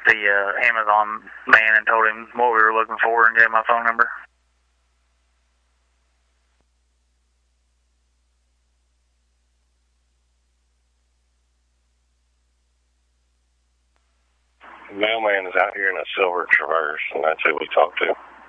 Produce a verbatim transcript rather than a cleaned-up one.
the uh, Amazon man and told him what we were looking for and gave him my phone number. The mailman is out here in a silver Traverse, and that's who we talked to.